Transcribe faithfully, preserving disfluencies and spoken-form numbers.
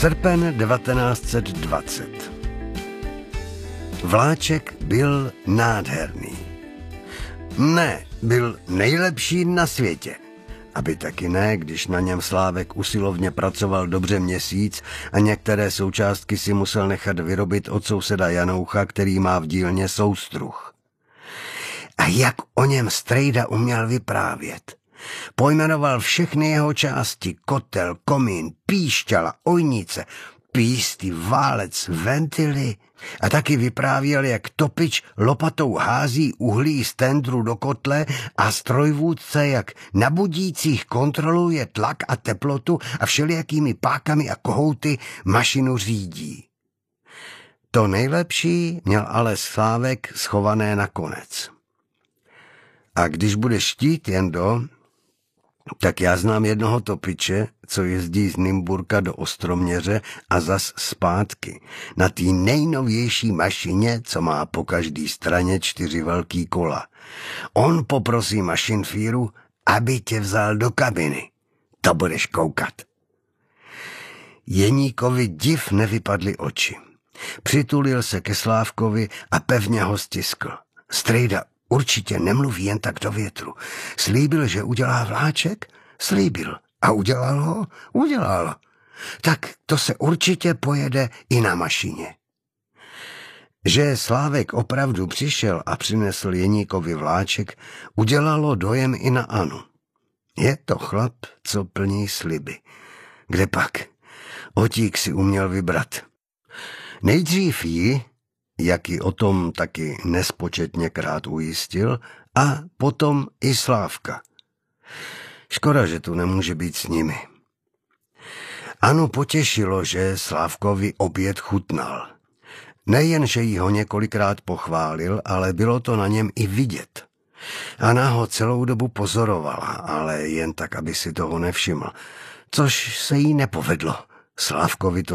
Srpen devatenáct set dvacet. Vláček byl nádherný. Ne, byl nejlepší na světě. Aby taky ne, když na něm Slávek usilovně pracoval dobře měsíc a některé součástky si musel nechat vyrobit od souseda Janoucha, který má v dílně soustruh. A jak o něm strejda uměl vyprávět. Pojmenoval všechny jeho části, kotel, komín, píšťala, ojnice, písty, válec, ventily a taky vyprávěl, jak topič lopatou hází uhlí z tendru do kotle a strojvůdce, jak na budících kontroluje tlak a teplotu a všelijakými pákami a kohouty mašinu řídí. To nejlepší měl ale Slávek schované nakonec. A když budeš chtít, Jendo, tak já znám jednoho topiče, co jezdí z Nymburka do Ostroměře a zas zpátky. Na té nejnovější mašině, co má po každé straně čtyři velký kola. On poprosí mašinfíru, aby tě vzal do kabiny. To budeš koukat. Jeníkovi div nevypadly oči. Přitulil se ke Slávkovi a pevně ho stiskl. Strejda určitě nemluví jen tak do větru. Slíbil, že udělá vláček? Slíbil. A udělal ho? Udělal. Tak to se určitě pojede i na mašině. Že Slávek opravdu přišel a přinesl Jeníkovi vláček, udělalo dojem i na Anu. Je to chlap, co plní sliby. Kde pak? Otík si uměl vybrat. Nejdřív ji, jak ji o tom taky nespočetněkrát ujistil, a potom i Slávka. Škoda, že tu nemůže být s nimi. Anu potěšilo, že Slávkovi oběd chutnal. Nejen, že jí ho několikrát pochválil, ale bylo to na něm i vidět. Ana ho celou dobu pozorovala, ale jen tak, aby si toho nevšiml, což se jí nepovedlo. Slávkovi to